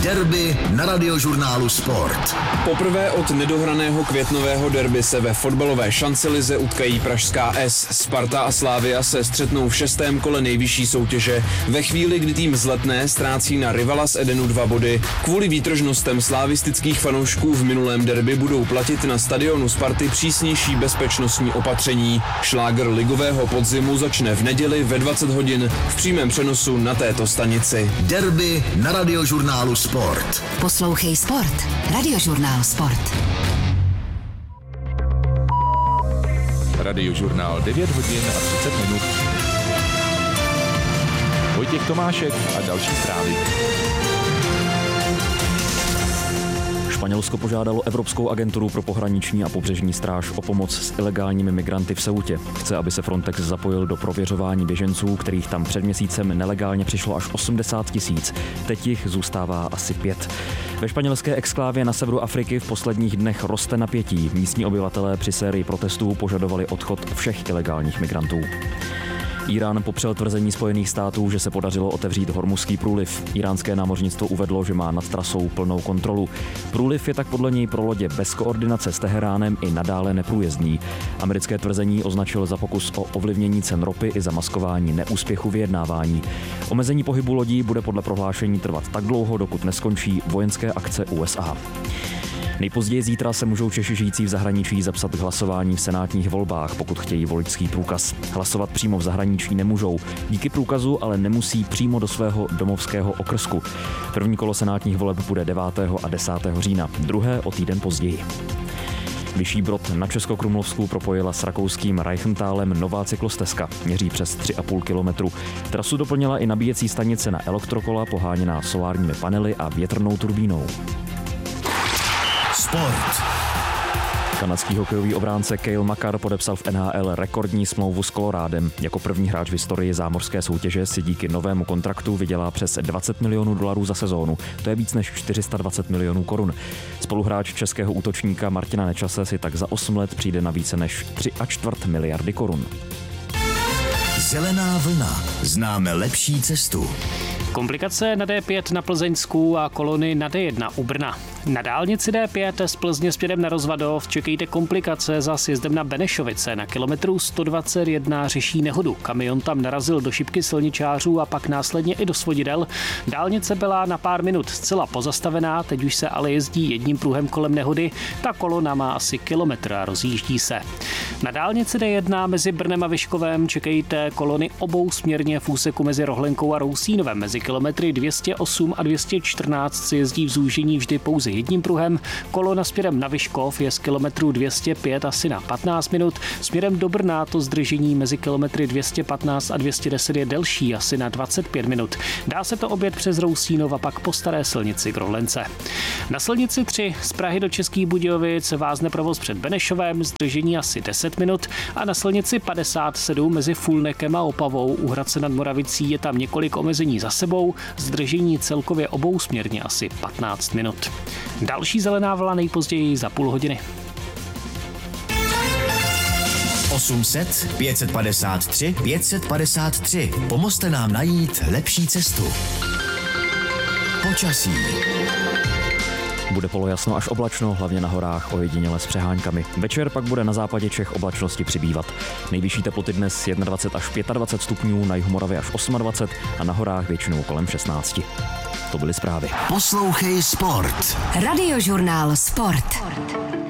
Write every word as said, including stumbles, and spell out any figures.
Derby na Radiožurnálu Sport. Poprvé od nedohraného květnového derby se ve fotbalové šancelize utkají pražská S. Sparta a Slavia se střetnou v šestém kole nejvyšší soutěže. Ve chvíli, kdy tým z Letné ztrácí na rivala z Edenu dva body, kvůli výtržnostem slavistických fanoušků v minulém derby budou platit na stadionu Sparty přísnější bezpečnostní opatření. Šláger ligového podzimu začne v neděli ve dvacet hodin v přímém přenosu na této stanici. Derby na Radiožurnálu Sport. Poslouchej Sport. Radiožurnál Sport. Radiožurnál devět hodin a třicet minut. Vojtěch Tomášek a další zprávy. Španělsko požádalo Evropskou agenturu pro pohraniční a pobřežní stráž o pomoc s ilegálními migranty v Ceutě. Chce, aby se Frontex zapojil do prověřování běženců, kterých tam před měsícem nelegálně přišlo až osmdesát tisíc. Teď jich zůstává asi pět. Ve španělské exklávě na severu Afriky v posledních dnech roste napětí. Místní obyvatelé při sérii protestů požadovali odchod všech ilegálních migrantů. Irán popřel tvrzení Spojených států, že se podařilo otevřít Hormuzský průliv. Iránské námořnictvo uvedlo, že má nad trasou plnou kontrolu. Průliv je tak podle něj pro lodě bez koordinace s Teheránem i nadále neprůjezdný. Americké tvrzení označil za pokus o ovlivnění cen ropy i zamaskování neúspěchu vyjednávání. Omezení pohybu lodí bude podle prohlášení trvat tak dlouho, dokud neskončí vojenské akce U S A. Nejpozději zítra se můžou Češi žijící v zahraničí zapsat k hlasování v senátních volbách, pokud chtějí voličský průkaz. Hlasovat přímo v zahraničí nemůžou. Díky průkazu ale nemusí přímo do svého domovského okrsku. První kolo senátních voleb bude devátého a desátého října, druhé o týden později. Vyšší Brod na Českokrumlovsku propojila s rakouským Reichentalem nová cyklostezka. Měří přes tři a půl kilometru. Trasu doplnila i nabíjecí stanice na elektrokola poháněná solárními panely a větrnou turbínou. Sport. Kanadský hokejový obránce Cale Makar podepsal v N H L rekordní smlouvu s Colorádem. Jako první hráč v historii zámořské soutěže si díky novému kontraktu vydělá přes dvacet milionů dolarů za sezónu. To je víc než čtyři sta dvacet milionů korun. Spoluhráč českého útočníka Martina Nečase si tak za osm let přijde na více než tři a čtvrt miliardy korun. Zelená vlna. Známe lepší cestu. Komplikace na D pět na Plzeňsku a kolony na D jedna u Brna. Na dálnici D pět z Plzně směrem na Rozvadov čekejte komplikace za sjezdem na Benešovice. Na kilometru sto dvacet jedna řeší nehodu. Kamion tam narazil do šipky silničářů a pak následně i do svodidel. Dálnice byla na pár minut zcela pozastavená, teď už se ale jezdí jedním pruhem kolem nehody. Ta kolona má asi kilometr a rozjíždí se. Na dálnici D jedna mezi Brnem a Vyškovem čekejte kolony obou směrně v úseku mezi Rohlenkou a Rousínovem. Mezi kilometry dvě stě osm a dvě stě čtrnáct se jezdí v zúžení vždy pouze jedním pruhem. Kolona směrem na Vyškov je z kilometru dvě stě pět asi na patnáct minut. Směrem do Brna to zdržení mezi kilometry dvě stě patnáct a dvě stě deset je delší asi na dvacet pět minut. Dá se to objet přes Rousínov a pak po staré silnici k Rohlence. Na silnici tři z Prahy do Českých Budějovic vázne provoz před Benešovem, zdržení asi deset minut a na silnici padesát sedm mezi Fulnekem a Opavou u Hradce nad Moravicí je tam několik omezení za sebou, zdržení celkově obou směrně asi patnáct minut. Další zelená vlna nejpozději za půl hodiny. osm set, pět set padesát tři, pět set padesát tři. Pomozte nám najít lepší cestu. Počasí. Bude polojasno až oblačno, hlavně na horách ojediněle s přeháňkami. Večer pak bude na západě Čech oblačnosti přibývat. Nejvyšší teploty dnes dvacet jedna až dvacet pět stupňů, na Jihomoravě až dvacet osm a na horách většinou kolem šestnáct. To byly zprávy. Poslouchej Sport. Radiožurnál Sport.